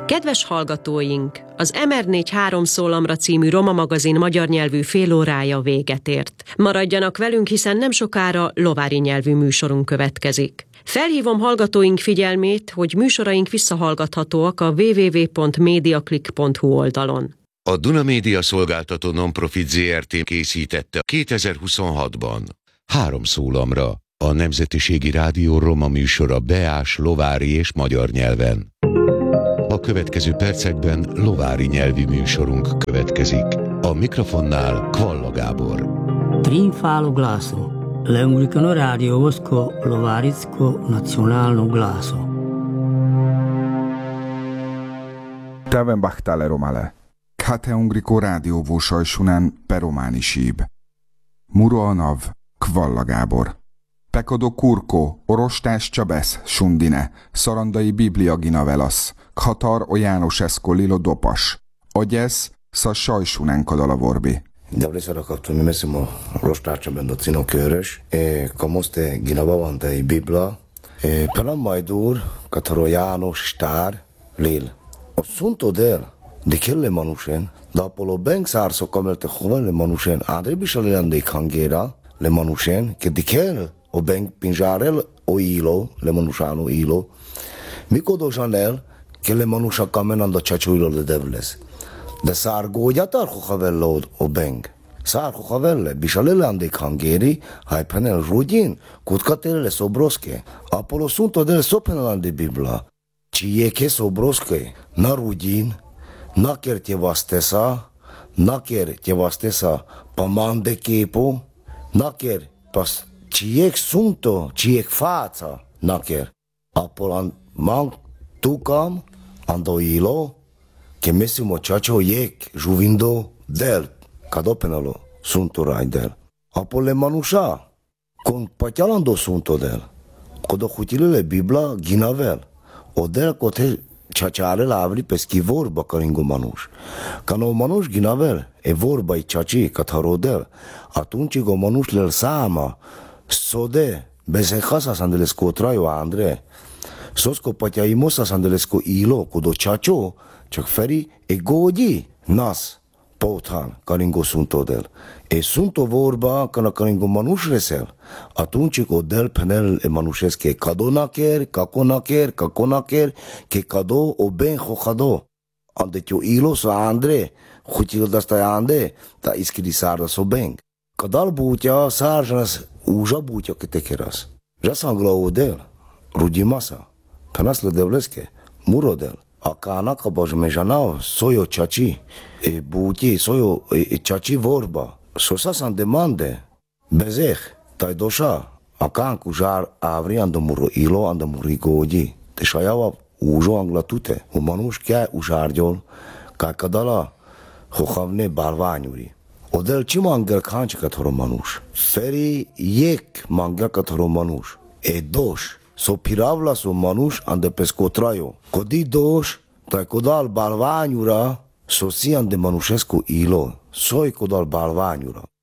Kedves hallgatóink, az MR4 3 szólamra című Roma magazin magyar nyelvű félórája véget ért. Maradjanak velünk, hiszen nem sokára lovári nyelvű műsorunk következik. Felhívom hallgatóink figyelmét, hogy műsoraink visszahallgathatóak a www.mediaclick.hu oldalon. A Duna Média Szolgáltató Nonprofit Zrt. Készítette 2026-ban. 3 szólamra. A Nemzetiségi Rádió roma műsora beás, lovári és magyar nyelven. A következő percekben lovári nyelvi műsorunk következik. A mikrofonnál Kvalla Gábor. Trinfalo glaso. L'Anglicano Radio Vosko Lovaritsko Nacionalno glaso. Täven bahtale romale. Kate Ungriko rádióvósajsunán perománi síb. Muroanav Kvalla Gábor. Pekodo kurko, orostás csabesz, sundine, szarandai bibliagina velasz, khatar o János Eszkolilo dopas, agyesz, sa sajsunán kadala vorbi. Dobre sa rakaptam, mesimo rostárcsabban do cinokőrös, kamoszte ginavavantei bibla, pelam majdur, kataro János stár, lil. A suntodel, de kelle manusen, da apolo benk szárszok kamelte hovan le manusen, ádre bisalilendék hangéra, le manusen, ke dikel, o benk pinjarel o ilo, le manusano ilo, mikodo janel, ke le manusa kamenanda chachuilo le devles. De szárgógyatar hohavella o benk. Szár hohavelle, bisalilendék hangéri, hajpenel rudin, kutkatele sobroske, apolo suntodel sopenelandi bibla. Čieke sobroske, na rudin, naker te vastesa pamande kepo, naker pas čiek sunto, čiek faca, naker. Apolan mang tukam, ando ilo, ke mesimo čačo jek, žuvindo del, kadopenalo sunto rajdel. Apole manuša, kon patjalando sunto del, kodo hutilele bibla ginavel, odel kote Csacsárel ávri peszki vorba karingo manus. Kano manus ginavel, vorba i csacsi katharodel, atunci manus lel száma, szode, bezehasa sandelesco trajo Andre, szoszko patyai mosa sandelesco ilo, kodo csacsó, csak feri gógyi, nas, pauthan karingo suntodel. Sunto vorba kana karingo manus resel, atunci del penel manuseske kadonaker, kakonaker, ke kado o ben hochado. Ande tio ilo sa Andre, hutil dasta ande, ta iskili sarda so ben. Kadal butya sarjanas uja butya ke tekeras. Jasangla odel, rudimasa, penas le devleske, murodel. Akana kabaj mejanav, soyo chachi, buti, soyo chachi vorba. Sosa san demande, bezeh, tai doša, akan kužar avri andamuro ilo andamuri godi, te šajava užo anglatute, u manuš kjaj užarđol, kaj kadala hohavne balvanjuri. Odel či mangel kanči kathoro manuš, feri jek mangel kathoro manuš, doš, so piravla so manuš ande peskotrajo, kodi doš, tai kodal balvanjura, so si ande manušesko ilo, soj kodal balvanjura.